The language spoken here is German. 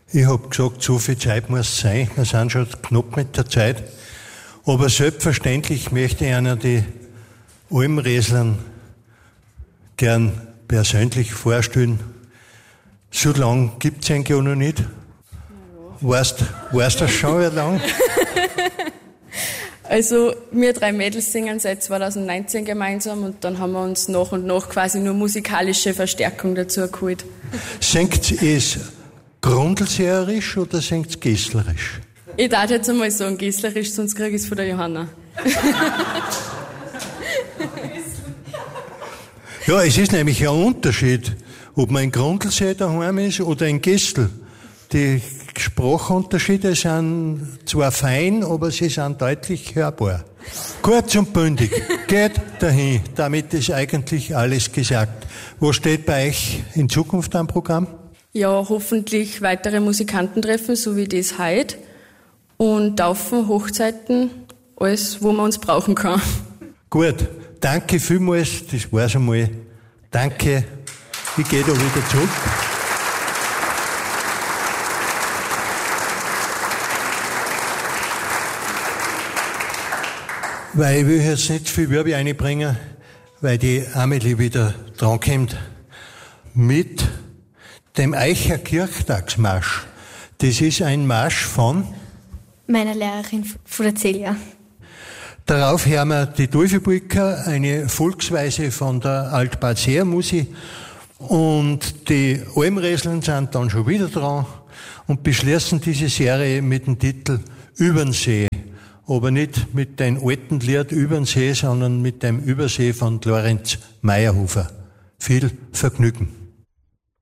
Ich habe gesagt, so viel Zeit muss sein. Wir sind schon knapp mit der Zeit. Aber selbstverständlich möchte ich einer die Almreslern gern persönlich vorstellen. So lange gibt es eigentlich auch noch nicht. Weißt du das schon, wie lange? Also wir 3 Mädels singen seit 2019 gemeinsam und dann haben wir uns nach und nach quasi nur musikalische Verstärkung dazu geholt. Singt es grundlseherisch oder singt es gesslerisch? Ich darf jetzt einmal sagen gesslerisch, sonst kriege ich es von der Johanna. Ja, es ist nämlich ein Unterschied, ob man in Grundlsee daheim ist oder in Gessl. Die Sprachunterschiede sind zwar fein, aber sie sind deutlich hörbar. Kurz und bündig, geht dahin, damit ist eigentlich alles gesagt. Was steht bei euch in Zukunft am Programm? Ja, hoffentlich weitere Musikantentreffen, so wie das heute. Und Taufen, Hochzeiten, alles, wo man uns brauchen kann. Gut, danke vielmals, das war's einmal. Danke, ich gehe da wieder zurück. Weil ich will jetzt nicht viel Werbe einbringen, weil die Amelie wieder drankommt. Mit dem Eicher Kirchtagsmarsch. Das ist ein Marsch von meiner Lehrerin von der Celia. Darauf hören wir die Teufelbrücker, eine Volksweise von der Altbad-Seer Musik. Und die Almreslern sind dann schon wieder dran und beschließen diese Serie mit dem Titel Übern See. Aber nicht mit dem alten Lied Übern See, sondern mit dem Übersee von Lorenz Meyerhofer. Viel Vergnügen.